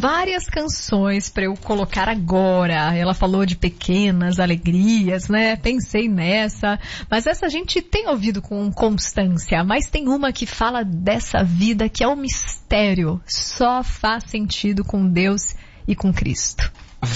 várias canções para eu colocar agora. Ela falou de pequenas alegrias, né? Pensei nessa, mas essa a gente tem ouvido com constância, mas tem uma que fala dessa vida que é um mistério, só faz sentido com Deus e com Cristo.